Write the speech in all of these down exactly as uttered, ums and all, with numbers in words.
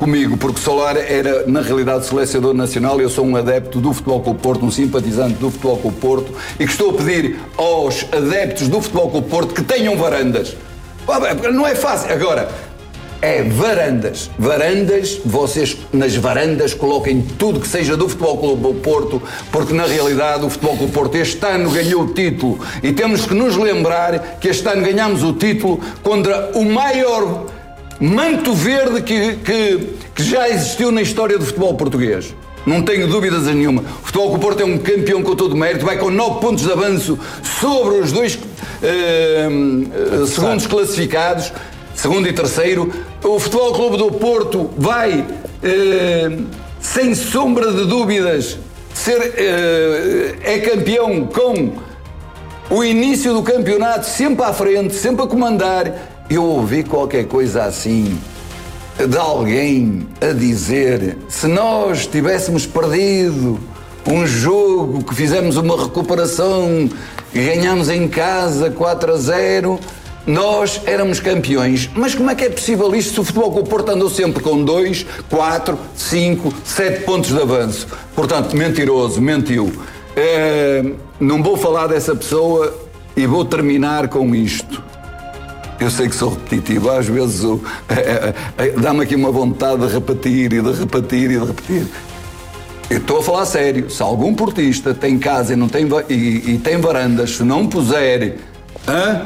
comigo, porque Solar era, na realidade, selecionador nacional. Eu sou um adepto do Futebol Clube Porto, um simpatizante do Futebol Clube Porto, e que estou a pedir aos adeptos do Futebol Clube Porto que tenham varandas. Não é fácil. Agora, é varandas. Varandas, vocês nas varandas coloquem tudo que seja do Futebol Clube Porto, porque na realidade o Futebol Clube Porto este ano ganhou o título, e temos que nos lembrar que este ano ganhamos o título contra o maior manto verde que, que, que já existiu na história do futebol português. Não tenho dúvidas nenhuma. O Futebol Clube Porto é um campeão com todo o mérito, vai com nove pontos de avanço sobre os dois eh, segundos classificados, segundo e terceiro. O Futebol Clube do Porto vai, eh, sem sombra de dúvidas, ser, eh, é campeão com o início do campeonato sempre à frente, sempre a comandar. Eu ouvi qualquer coisa assim de alguém a dizer: se nós tivéssemos perdido um jogo, que fizemos uma recuperação e ganhamos em casa quatro a zero, nós éramos campeões. Mas como é que é possível isto se o Futebol Clube Porto andou sempre com dois, quatro, cinco, sete pontos de avanço? Portanto, mentiroso, mentiu. É, não vou falar dessa pessoa e vou terminar com isto. Eu sei que sou repetitivo, às vezes é, é, é, dá-me aqui uma vontade de repetir e de repetir e de repetir. Eu estou a falar sério. Se algum portista tem casa e, não tem, e, e tem varandas, se não puser hã,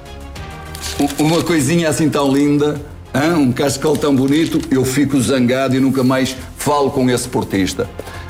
uma coisinha assim tão linda, hã, um cascal tão bonito, eu fico zangado e nunca mais falo com esse portista.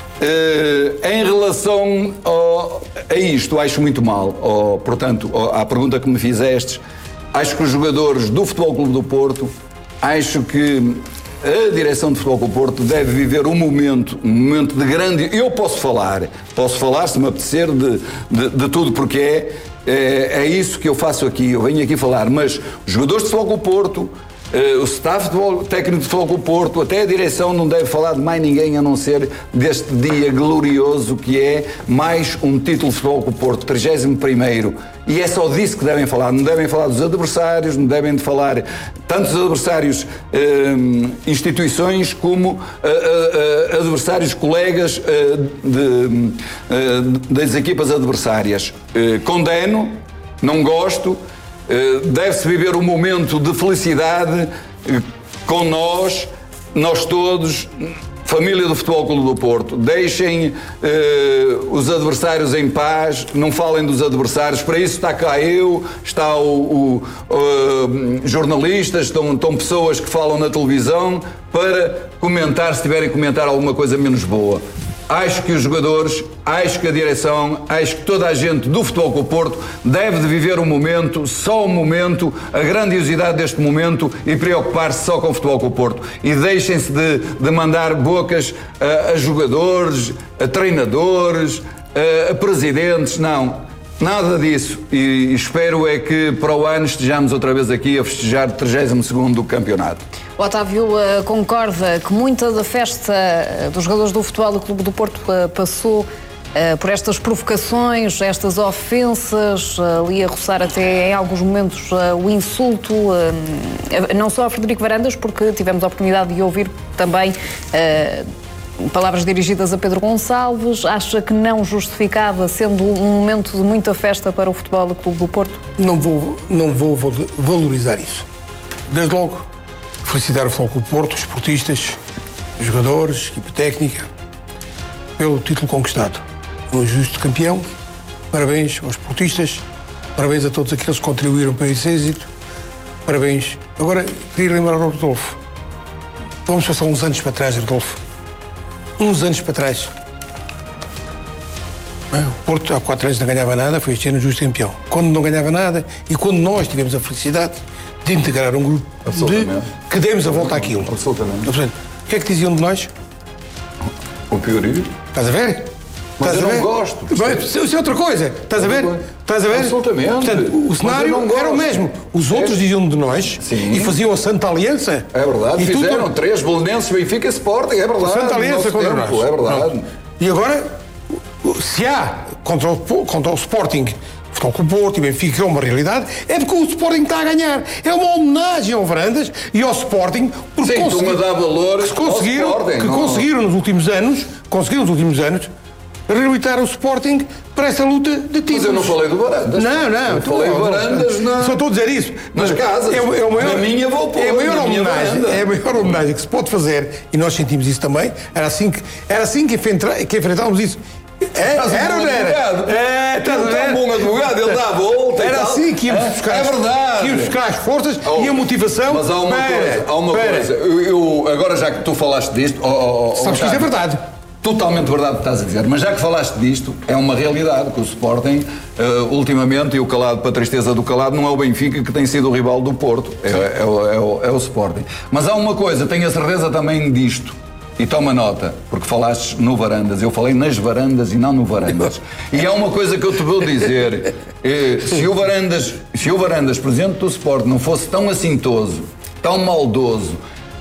Uh, em relação ao, a isto, acho muito mal. Oh, portanto, oh, à pergunta que me fizestes, acho que os jogadores do Futebol Clube do Porto, acho que a direção do Futebol Clube do Porto deve viver um momento, um momento de grande... Eu posso falar, posso falar se me apetecer de, de, de tudo, porque é, é, é isso que eu faço aqui, eu venho aqui falar, mas os jogadores do Futebol Clube do Porto, Uh, o staff de técnico de Futebol Clube do Porto, até a direção, não deve falar de mais ninguém a não ser deste dia glorioso que é mais um título de Futebol Clube do Porto, trigésimo primeiro. E é só disso que devem falar. Não devem falar dos adversários, não devem de falar tanto dos adversários, uh, instituições, como uh, uh, uh, adversários, colegas uh, de, uh, das equipas adversárias. Uh, condeno, não gosto. Deve-se viver um momento de felicidade com nós, nós todos, família do Futebol Clube do Porto. Deixem uh, os adversários em paz, não falem dos adversários. Para isso está cá eu, está o, o uh, jornalistas, estão, estão pessoas que falam na televisão para comentar, se tiverem que comentar alguma coisa menos boa. Acho que os jogadores, acho que a direção, acho que toda a gente do Futebol Clube do Porto deve de viver um momento, só um momento, a grandiosidade deste momento e preocupar-se só com o Futebol Clube do Porto. E deixem-se de, de mandar bocas a, a jogadores, a treinadores, a, a presidentes, não. Nada disso. E espero é que para o ano estejamos outra vez aqui a festejar o trigésimo segundo campeonato. O Otávio uh, concorda que muita da festa dos jogadores do Futebol Clube do Porto uh, passou uh, por estas provocações, estas ofensas, uh, ali a roçar até em alguns momentos uh, o insulto, uh, não só a Frederico Varandas, porque tivemos a oportunidade de ouvir também uh, palavras dirigidas a Pedro Gonçalves. Acha que não justificava, sendo um momento de muita festa para o Futebol Clube do Porto? Não vou, não vou valorizar isso. Desde logo, felicitar o Futebol Clube do Porto, os esportistas, os jogadores, equipa técnica, pelo título conquistado. Um justo campeão. Parabéns aos esportistas, parabéns a todos aqueles que contribuíram para esse êxito. Parabéns. Agora, queria lembrar ao Rodolfo. Vamos passar uns anos para trás, Rodolfo. Uns anos para trás. O Porto há quatro anos não ganhava nada, foi este ano justo campeão. Quando não ganhava nada e quando nós tivemos a felicidade de integrar um grupo de, que demos a volta àquilo. Absolutamente. O que é que diziam de nós? O piorio. Estás a ver? Mas Estás eu a ver? não gosto. Isso é outra coisa. Estás a ver? Estás a ver? Absolutamente. Portanto, o cenário era o mesmo. Os outros é. diziam de nós. Sim. E faziam a Santa Aliança. É verdade. E fizeram tu... três Belenenses, Benfica e Sporting. É verdade. Santa Aliança contra nós. É verdade. Não. E agora, se há contra o, contra o Sporting Futebol Clube do Porto e Benfica é uma realidade, é porque o Sporting está a ganhar. É uma homenagem ao Varandas e ao Sporting, porque Sim, conseguiram, tu me dá valor que conseguiram, ao Sporting, que não? conseguiram nos últimos anos, conseguiram nos últimos anos, reabilitar o Sporting para essa luta de títulos. Mas eu não falei do Varandas. Não, não. Eu falei não, Varandas não, na... Só estou a dizer isso. Nas casas. É, é o maior, na minha vou pôr. é a maior na minha homenagem, varanda. é a maior homenagem que se pode fazer, e nós sentimos isso também. Era assim que, era assim que, enfrenta, que enfrentávamos isso. É, Estás um era ou bom não era? advogado. É, Tu é um bom advogado, ele dá a volta. Era e tal. assim que íamos É, buscar, é verdade. que íamos buscar as forças Oh, e a motivação. Mas há uma para, coisa, há uma para. coisa. Eu, eu- agora já que tu falaste disto, oh, oh, oh, Sabes que isto é verdade. Totalmente verdade o que estás a dizer, mas já que falaste disto, é uma realidade que o Sporting, uh, ultimamente, e o calado, para a tristeza do calado, não é o Benfica que tem sido o rival do Porto, é, é, o- é, o, é o Sporting. Mas há uma coisa, tenho a certeza também disto, e toma nota, porque falaste no Varandas, eu falei nas Varandas e não no Varandas. E há uma coisa que eu te vou dizer, eh, se o Varandas, se o Varandas, presidente do Sporting, não fosse tão assintoso, tão maldoso,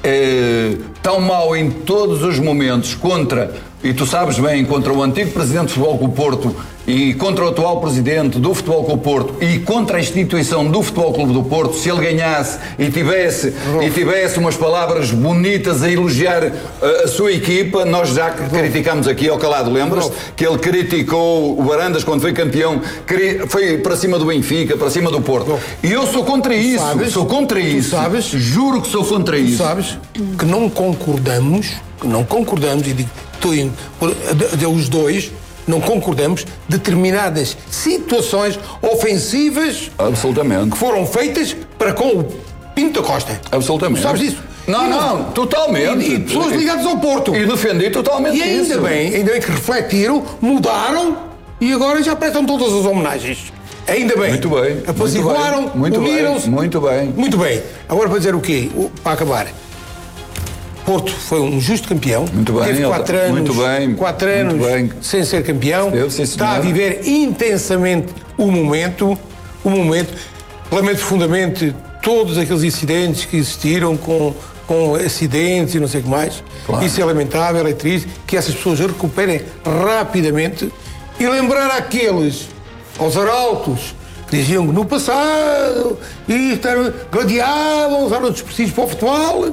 eh, tão mau em todos os momentos contra, e tu sabes bem, contra o antigo presidente do Futebol Clube do Porto e contra o atual presidente do Futebol Clube do Porto e contra a instituição do Futebol Clube do Porto, se ele ganhasse e tivesse, e tivesse umas palavras bonitas a elogiar a, a sua equipa, nós já criticámos aqui ao calado, lembras? Que ele criticou o Varandas quando foi campeão, cri- foi para cima do Benfica, para cima do Porto. E eu sou contra isso, sabes, sou contra tu isso. sabes, Juro que sou contra Tu isso. sabes que não concordamos, que não concordamos, e digo, tu, de- de- os dois, não concordamos determinadas situações ofensivas Absolutamente. que foram feitas para com o Pinto da Costa. Absolutamente. Tu sabes disso? Não, E não, totalmente. E, e pessoas ligadas ao Porto. E defendi totalmente E ainda isso. bem, ainda bem que refletiram, mudaram e agora já prestam todas as homenagens. Ainda bem. Muito bem, Apaziguaram, muito bem, muito uniram-se. bem, muito bem. Muito bem. Agora para dizer o quê? O- Para acabar. Porto foi um justo campeão. Muito bem, Teve ele- quatro anos, muito bem, quatro muito anos bem. sem ser campeão. Esteve, sim, Está a senhor. viver intensamente o momento. O momento. Lamento profundamente todos aqueles incidentes que existiram com, com acidentes e não sei o que mais. Claro. Isso é lamentável, é triste. Que essas pessoas recuperem rapidamente e lembrar àqueles, aos arautos, que diziam que no passado isto era, gladiavam, usaram os expressivos para o futebol.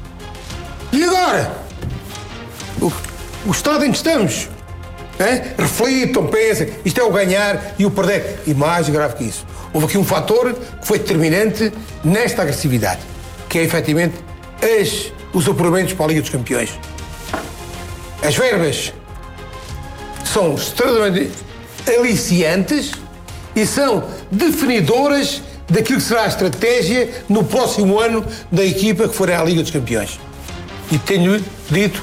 E agora? O, o estado em que estamos? Hein? Reflitam, pensem, isto é o ganhar e o perder. E mais grave que isso. Houve aqui um fator que foi determinante nesta agressividade, que é efetivamente as, os apuramentos para a Liga dos Campeões. As verbas são extremamente aliciantes e são definidoras daquilo que será a estratégia no próximo ano da equipa que for à Liga dos Campeões. E tenho dito,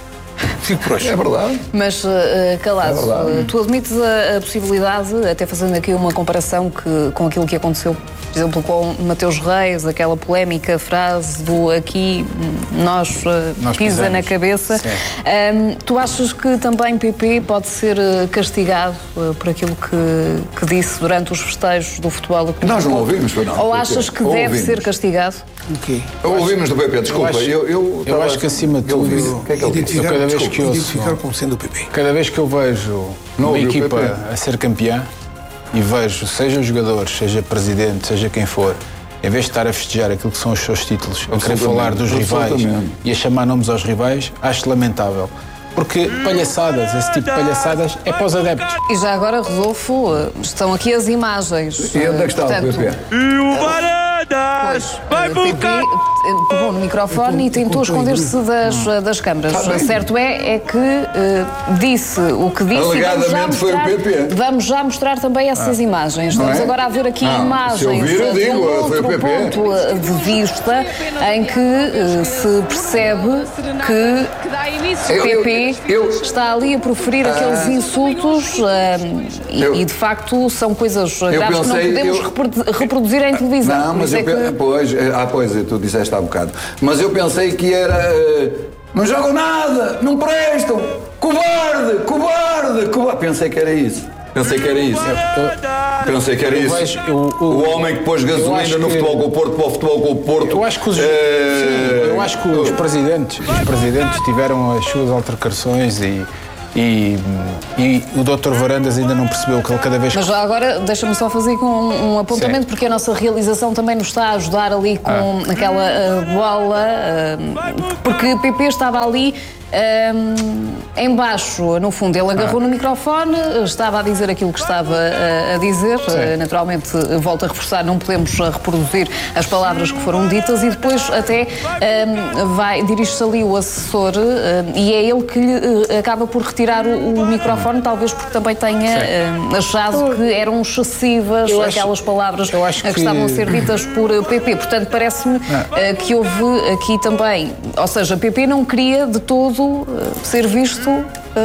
fico por hoje. É verdade. Mas, uh, Calado, É verdade. uh, tu admites a, a possibilidade, até fazendo aqui uma comparação que, com aquilo que aconteceu, por exemplo, com Mateus Reis, aquela polémica frase do aqui nós, uh, Nós pisa pisamos. na cabeça. Um, tu achas que também P P pode ser uh, castigado uh, por aquilo que, que disse durante os festejos do futebol? do Clube Nós do não Porto? ouvimos, foi não. Ou P P. achas que Ou deve ouvimos. ser castigado? O quê? Ouvimos do P P, desculpa. acho- Eu, eu, eu acho que acima de eu ouvi- tudo- o que é que ele disse? Eu cada vez desculpa, que ouço- identificar como sendo o P P. Cada vez que eu vejo Não uma ouvi o equipa P P. a ser campeã e vejo, seja os jogadores, seja presidente, seja quem for, em vez de estar a festejar aquilo que são os seus títulos, a querer falar dos rivais absolutamente. e a chamar nomes aos rivais, acho lamentável. Porque palhaçadas, esse tipo de palhaçadas, é para os adeptos. E já agora, Rodolfo, uh, estão aqui as imagens. E onde é que está Uh, o P portanto, P? E o Varandas vai O P P buscar. pegou no microfone e tentou esconder-se das, das câmaras. Tá bem. Certo é, é que eh, disse o que disse e vamos já, Alegadamente foi o mostrar, P P. vamos já mostrar também essas imagens. Não Estamos é? agora a ver aqui Não, se imagens ouvir, eu de digo, um foi o outro P P. ponto eh, de vista em que eh, se percebe que o P P Eu- eu- está ali a proferir aqueles insultos eh, e, Eu- e, de facto são coisas graves que não pensei- podemos eu- reprodu- reproduzir em televisão. Não, Por mas isso eu, é que- pe- pois, eh, ah, pois, tu disseste há bocado. Mas eu pensei que era. eh, não jogam nada, não prestam, covarde, covarde, covarde. Pensei que era isso. Pensei que era isso. Pensei que era Eu isso. vejo- eu- eu- o homem que pôs eu gasolina acho no que- futebol com o Porto para o futebol com o Porto. Eu acho que os, eh, sim, eu acho que os presidentes, os presidentes tiveram as suas altercações e E, e o doutor Varandas ainda não percebeu que ele cada vez... Mas já agora, deixa-me só fazer com um, um apontamento, Sim. porque a nossa realização também nos está a ajudar ali com ah. aquela uh, bola, uh, porque P P estava ali um, em baixo, no fundo. Ele agarrou ah. no microfone, estava a dizer aquilo que estava uh, a dizer. Uh, naturalmente, volto a reforçar, não podemos reproduzir as palavras que foram ditas, e depois até um, vai, dirige-se ali o assessor uh, e é ele que lhe uh, acaba por retirar o, o microfone, talvez porque também tenha uh, achado que eram excessivas eu aquelas acho, palavras que, que estavam a ser ditas por uh, P P. Portanto, parece-me uh, que houve aqui também, ou seja, P P não queria de todo uh, ser visto uh,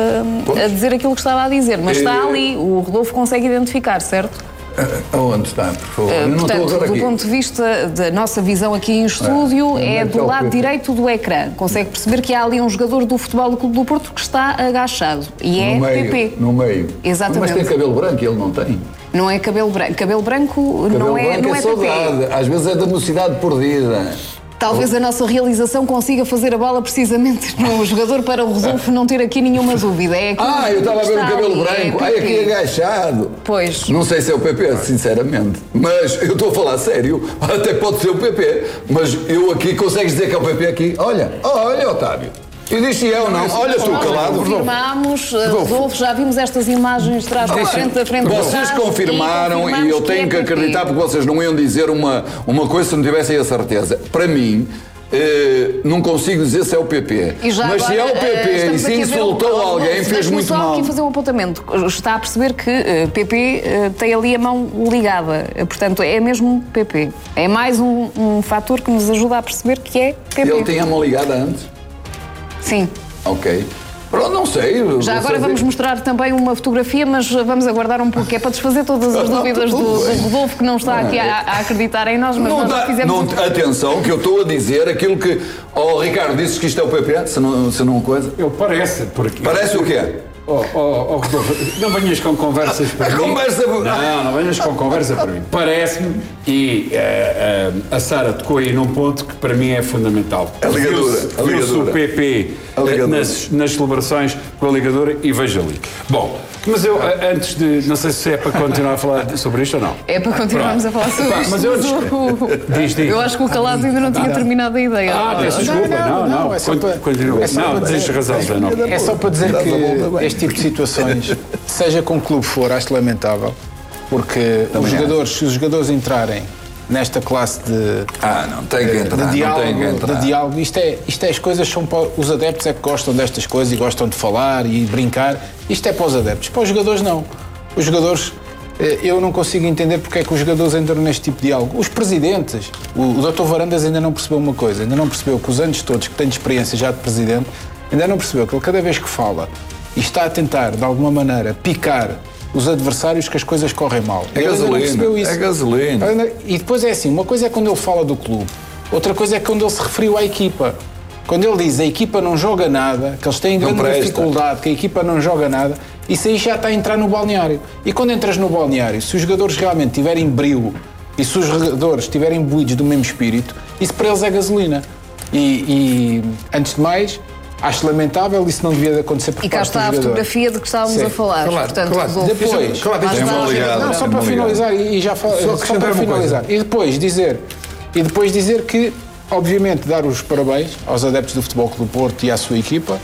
a dizer aquilo que estava a dizer, mas está ali, o Rodolfo consegue identificar, certo? Onde está, por favor? Uh, não portanto, estou do aqui. ponto de vista da nossa visão aqui em estúdio, é, é do lado direito do ecrã. Consegue perceber que há ali um jogador do Futebol do Clube do Porto que está agachado. E é no meio, P P. No meio. Exatamente. Mas tem cabelo branco e ele não tem. Não é cabelo branco. Cabelo branco cabelo não é, branco não é, é saudade. P P. Às vezes é da mocidade perdida. Talvez a nossa realização consiga fazer a bola precisamente no jogador para o Rodolfo não ter aqui nenhuma dúvida. É ah, eu estava a ver o cabelo branco. É Ai, aqui agachado. Pois. Não sei se é o P P, sinceramente. Mas eu estou a falar sério. Até pode ser o P P. Mas eu aqui, consegues dizer que é o P P aqui? Olha, olha, Otávio. E disse eu, não. Olha tu, calado. Confirmámos, Rodolfo, já vimos estas imagens de trás para frente, da frente para Vocês confirmaram e, e eu tenho que, é que acreditar porque vocês não iam dizer uma, uma coisa se não tivessem a certeza. Para mim, eh, não consigo dizer se é o P P. Mas agora, se é o P P uh, e se insultou alguém, fez muito mal. Só aqui fazer um apontamento. Está a perceber que uh, P P uh, tem ali a mão ligada. Uh, portanto, é mesmo P P. É mais um, um fator que nos ajuda a perceber que é P P. Ele tem a mão ligada antes? Sim. Ok. Pronto, não sei. Já agora vamos mostrar também uma fotografia, mas vamos aguardar um pouco, que é para desfazer todas as dúvidas do, do Rodolfo, que não está aqui a, a acreditar em nós, mas não nós dá, fizemos... Não, atenção, que eu estou a dizer aquilo que... Oh, Ricardo, dizes que isto é o P P, se não, se não coisa... Eu parece, porque... Parece o quê? Oh, oh, oh, Rodolfo, não venhas com conversas para mim. Conversa... Não, não venhas com conversa para mim. Parece-me, e uh, uh, a Sara tocou aí num ponto que para mim é fundamental. A ligadura. Viu-se, viu-se o P P uh, nas, nas celebrações com a ligadura e veja ali. Bom, mas eu, uh, antes de... Não sei se é para continuar a falar sobre isto ou não. É para continuarmos Pronto. a falar sobre Pá, isto. Mas eu, mas o... diz, diz. eu acho que o Calado ainda não tinha terminado a ideia. Ah, peço desculpa. Não, não. não, não é só para... Continua. É não, tens razão, Zé. Não. É só para dizer que este tipo de situações, seja com que clube for, acho lamentável, porque os jogadores, se os jogadores entrarem nesta classe de, ah, não, tem que entrar, de, diálogo, não tem que entrar. de diálogo, isto é, isto é as coisas, são para, os adeptos é que gostam destas coisas e gostam de falar e brincar, isto é para os adeptos, para os jogadores não. Os jogadores, eu não consigo entender porque é que os jogadores entram neste tipo de diálogo. Os presidentes, o, o doutor Varandas ainda não percebeu uma coisa, ainda não percebeu que os anos todos que tem de experiência já de presidente, ainda não percebeu que ele cada vez que fala e está a tentar, de alguma maneira, picar os adversários, que as coisas correm mal. É gasolina, é gasolina. E depois é assim, uma coisa é quando ele fala do clube, outra coisa é quando ele se referiu à equipa. Quando ele diz a equipa não joga nada, que eles têm grande dificuldade, que a equipa não joga nada, isso aí já está a entrar no balneário. E quando entras no balneário, se os jogadores realmente tiverem brio e se os jogadores estiverem imbuídos do mesmo espírito, isso para eles é gasolina. E, e antes de mais... Acho lamentável, isso não devia de acontecer por e parte do jogador. E cá está a fotografia de que estávamos Sim. a falar. Claro, Portanto, claro. Depois, claro, ligado, não, só para finalizar e já falo, só, só para finalizar. Coisa. E depois dizer, e depois dizer que, obviamente, dar os parabéns aos adeptos do Futebol Clube do Porto e à sua equipa,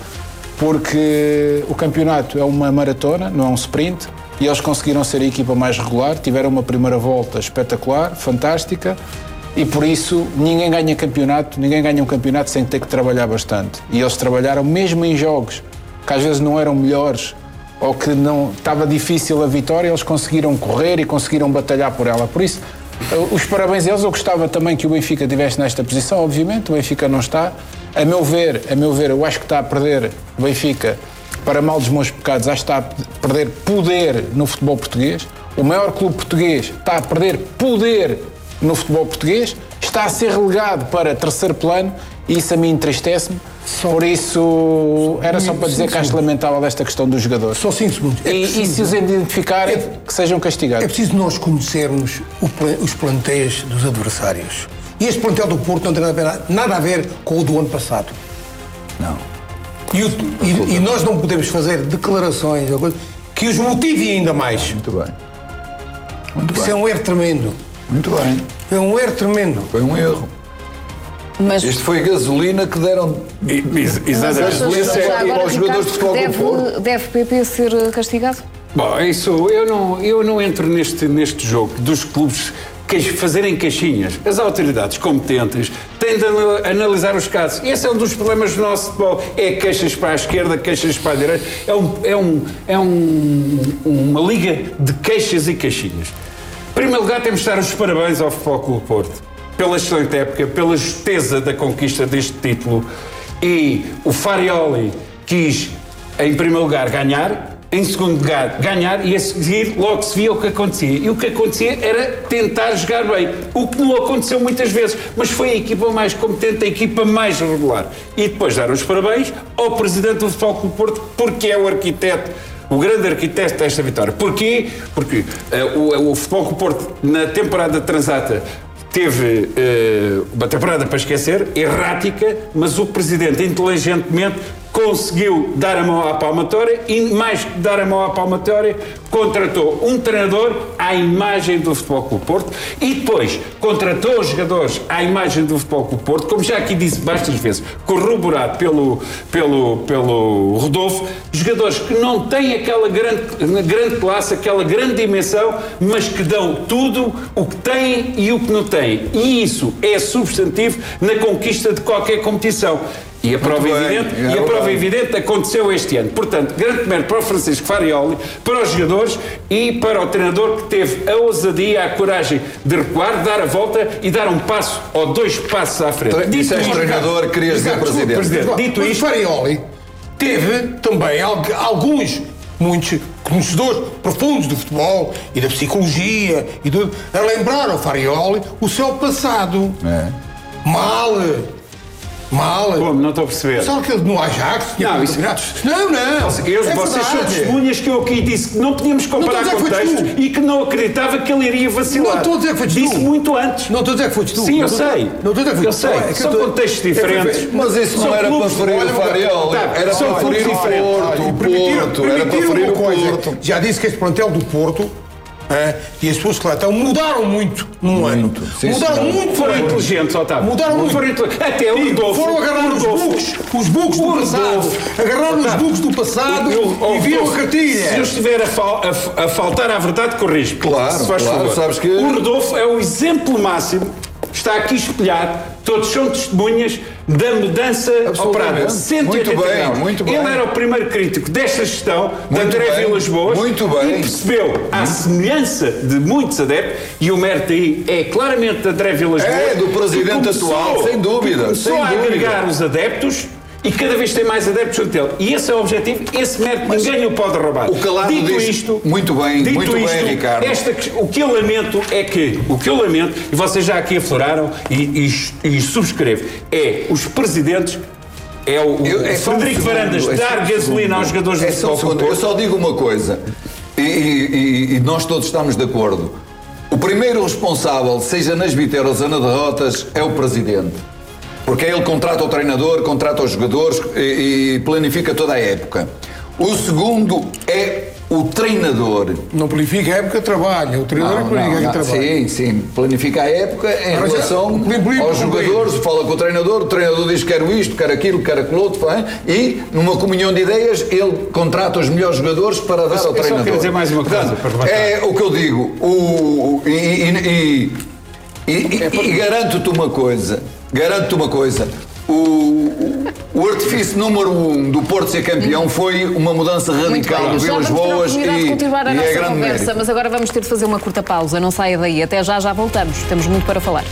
porque o campeonato é uma maratona, não é um sprint, e eles conseguiram ser a equipa mais regular, tiveram uma primeira volta espetacular, fantástica. E por isso ninguém ganha campeonato, ninguém ganha um campeonato sem ter que trabalhar bastante. E eles trabalharam mesmo em jogos que às vezes não eram melhores ou que não estava difícil a vitória, eles conseguiram correr e conseguiram batalhar por ela. Por isso, os parabéns a eles. Eu gostava também que o Benfica estivesse nesta posição, obviamente, o Benfica não está. A meu ver, a meu ver, eu acho que está a perder o Benfica, para mal dos meus pecados, acho que está a perder poder no futebol português. O maior clube português está a perder poder no futebol português, está a ser relegado para terceiro plano e isso a mim entristece-me. Por isso, era só para dizer que acho lamentável esta questão dos jogadores. Só cinco segundos. É e, e se os identificarem, é, que sejam castigados. É preciso nós conhecermos o, os plantéis dos adversários. E este plantel do Porto não tem nada a ver, nada a ver com o do ano passado. Não. E, o, e, e nós não podemos fazer declarações que os motivem ainda mais. Muito bem. Muito Isso bem. é um erro tremendo. Muito bem. É um erro tremendo. Foi um erro. Mas, Isto foi gasolina que deram. Exatamente. mas, já agora, aos jogadores de futebol do deve, Porto. deve P P ser castigado? Bom, isso, eu não, eu não entro neste, neste jogo dos clubes que fazerem caixinhas. As autoridades competentes têm de analisar os casos. Esse é um dos problemas do nosso futebol. É queixas para a esquerda, queixas para a direita. É, um, é, um, é um, uma liga de queixas e caixinhas. Em primeiro lugar, temos de dar os parabéns ao Futebol Clube Porto pela excelente época, pela justeza da conquista deste título. E o Farioli quis, em primeiro lugar, ganhar, em segundo lugar, ganhar, e a seguir logo se via o que acontecia. E o que acontecia era tentar jogar bem, o que não aconteceu muitas vezes, mas foi a equipa mais competente, a equipa mais regular. E depois dar os parabéns ao presidente do Futebol Clube Porto, porque é o arquiteto, o grande arquiteto desta vitória. Porquê? Porque uh, o, o Futebol Clube Porto, na temporada transata, teve uh, uma temporada para esquecer, errática, mas o presidente inteligentemente conseguiu dar a mão à palmatória e, mais que dar a mão à palmatória, contratou um treinador à imagem do Futebol Clube Porto e depois contratou os jogadores à imagem do Futebol Clube Porto, como já aqui disse bastas vezes, corroborado pelo, pelo, pelo Rodolfo, jogadores que não têm aquela grande, grande classe, aquela grande dimensão, mas que dão tudo o que têm e o que não têm. E isso é substantivo na conquista de qualquer competição. E a prova evidente, e a prova evidente aconteceu este ano. Portanto, grande mérito para o Francisco Farioli, para os jogadores e para o treinador que teve a ousadia, a coragem de recuar, dar a volta e dar um passo ou dois passos à frente. Tre Dito isto, treinador, querias dizer presidente. presidente. Dito Mas isto, Farioli teve também alguns, muitos conhecedores profundos do futebol e da psicologia e do, a lembrar ao Farioli o seu passado. É. Mal. Mal. Como? Não estou a perceber. Só que no Ajax tinha não, isso... não, não. Eu, é vocês são testemunhas que eu aqui disse que não podíamos comparar contextos e que não acreditava que ele iria vacilar. Não estou a dizer que foi tu. Disse muito antes. Não estou a dizer que foi tu. Sim, eu sei. Não estou a dizer que foi eu sei. É são contextos diferentes. Mas isso não era para ferir o Farioli. Era para ferir o Porto. O Porto. Era para ferir o Porto. Já disse que este plantel do Porto É, e as pessoas que lá estão mudaram muito num muito, ano. Sim, mudaram senhor. muito. Foram inteligentes, Otávio. Mudaram muito. Foram inteligentes. Até o Rodolfo. Foram agarrar os bugs, os bugs do passado. Agarraram os bugs do passado e viram a cartilha. Se eu estiver a, fal, a, a faltar à verdade, corrijo. Claro, se faz claro, favor. sabes que... O Rodolfo é o exemplo máximo. Está aqui espelhado. Todos são testemunhas da mudança operada. cento e oitenta muito bem, graus. muito bem. Ele era o primeiro crítico desta gestão, de André bem, Vilas Boas. muito bem. E percebeu, à semelhança de muitos adeptos, e o mérito aí é claramente de André Vilas Boas. É, do presidente começou, atual, sem dúvida. Começou sem a dúvida. agregar os adeptos. E cada vez tem mais adeptos junto dele. E esse é o objetivo, esse mérito Mas ninguém o pode roubar. O calado dito diz, isto, muito bem, dito muito isto, bem, Ricardo. Esta, o que eu lamento é que, o que eu lamento, e vocês já aqui afloraram e, e, e subscrevo, é os presidentes, é o, Eu, é o Frederico um Varandas segundo, dar é gasolina aos jogadores é do só um futebol. segundo. Eu só digo uma coisa, e, e, e nós todos estamos de acordo. O primeiro responsável, seja nas vitórias ou nas derrotas, é o presidente. Porque ele contrata o treinador, contrata os jogadores e, e planifica toda a época. O segundo é o treinador. Não planifica a época de trabalho. O treinador Não, planifica não, a trabalho. Sim, sim. Planifica a época em Agora, relação já, aos jogadores, fala com o treinador, o treinador diz que quero isto, quero aquilo, quero aquilo outro, bem, e numa comunhão de ideias ele contrata os melhores jogadores para dar Eu, ao eu treinador. só quero dizer mais uma coisa. Portanto, para é o que eu digo. O, e, e, e, e, É e garanto-te uma coisa. Garanto-te uma coisa. O, o, o artifício número um do Porto ser campeão foi uma mudança radical do Vilas Boas e, de continuar a e nossa é grande conversa, mérito. mas agora vamos ter de fazer uma curta pausa. Não saia daí. Até já, já voltamos. Temos muito para falar.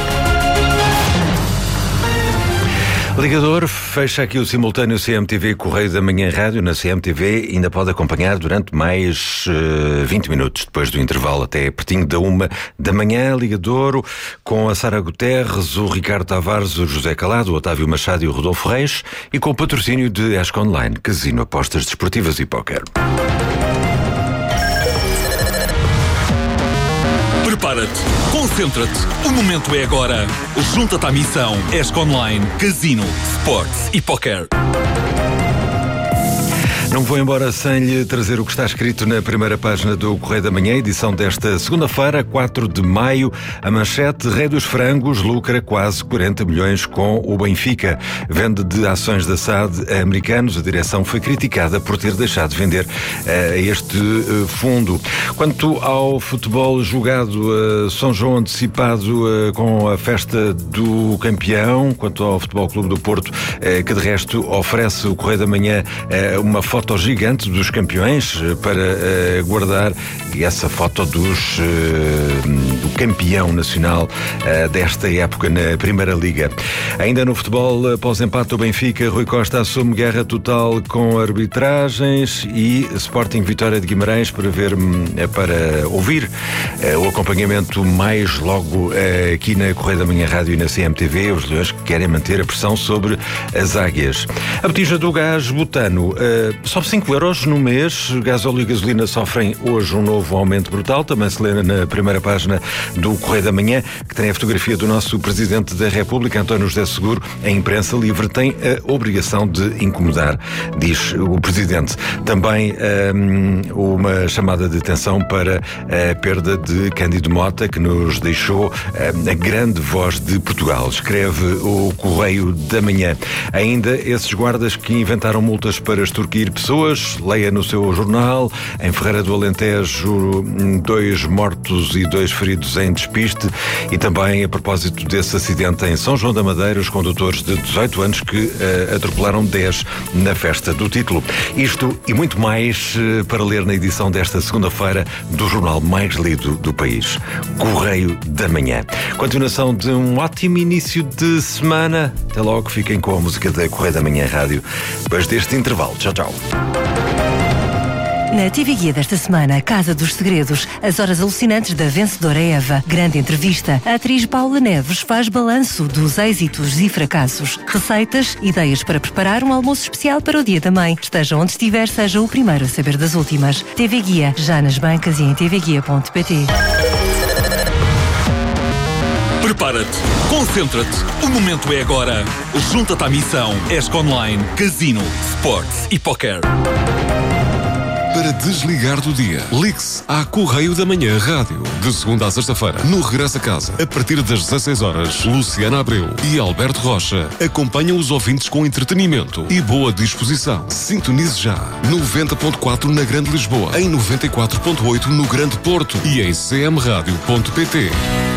Ligador fecha aqui o simultâneo C M T V Correio da Manhã Rádio na C M T V. Ainda pode acompanhar durante mais uh, vinte minutos depois do intervalo até pertinho da uma da manhã. Ligadouro com a Sara Guterres, o Ricardo Tavares, o José Calado, o Otávio Machado e o Rodolfo Reis e com o patrocínio de Esco Online, Casino, apostas desportivas e póquer. Prepara-te, concentra-te, o momento é agora. Junta-te à missão Esco Online, Casino, Sports e Póquer. Não vou embora sem lhe trazer o que está escrito na primeira página do Correio da Manhã, edição desta segunda-feira, quatro de maio. A manchete: Rei dos Frangos lucra quase quarenta milhões com o Benfica. Vende de ações da S A D a americanos. A direção foi criticada por ter deixado de vender a este uh, fundo. Quanto ao futebol jogado, uh, São João antecipado uh, com a festa do campeão. Quanto ao Futebol Clube do Porto, uh, que de resto oferece o Correio da Manhã uh, uma foto gigante dos campeões para uh, guardar, e essa foto dos, uh, do campeão nacional uh, desta época na Primeira Liga. Ainda no futebol, após empate do Benfica, Rui Costa assume guerra total com arbitragens e Sporting Vitória de Guimarães para ver, para ouvir uh, o acompanhamento mais logo uh, aqui na Correio da Manhã Rádio e na C M T V, os leões que querem manter a pressão sobre as águias. A botija do gás butano uh, sobe cinco euros no mês. Gasóleo e gasolina sofrem hoje um novo aumento brutal. Também se lê na primeira página do Correio da Manhã, que tem a fotografia do nosso Presidente da República, António José Seguro. A imprensa livre tem a obrigação de incomodar, diz o Presidente. Também um, uma chamada de atenção para a perda de Cândido Mota, que nos deixou um, a grande voz de Portugal. Escreve o Correio da Manhã. Ainda esses guardas que inventaram multas para extorquir pessoas, leia no seu jornal. Em Ferreira do Alentejo, dois mortos e dois feridos em despiste. E também, a propósito desse acidente em São João da Madeira, os condutores de dezoito anos que uh, atropelaram dez na festa do título. Isto e muito mais uh, para ler na edição desta segunda-feira do jornal mais lido do país, Correio da Manhã. Continuação de um ótimo início de semana. Até logo, fiquem com a música da Correio da Manhã Rádio depois deste intervalo. Tchau, tchau. Na T V Guia desta semana, Casa dos Segredos, as horas alucinantes da vencedora Eva. Grande entrevista. A atriz Paula Neves faz balanço dos êxitos e fracassos. Receitas, ideias para preparar um almoço especial para o Dia da Mãe. Esteja onde estiver, seja o primeiro a saber das últimas. T V Guia, já nas bancas e em t v guia ponto p t. Prepara-te, concentra-te, o momento é agora. Junta-te à missão ESC Online, Casino, Sports e Poker. Para desligar do dia, ligue-se à Correio da Manhã Rádio. De segunda a sexta-feira, no Regresso a Casa, a partir das dezasseis horas, Luciana Abreu e Alberto Rocha acompanham os ouvintes com entretenimento e boa disposição. Sintonize já. noventa ponto quatro na Grande Lisboa, em noventa e quatro ponto oito no Grande Porto e em c m rádio ponto p t.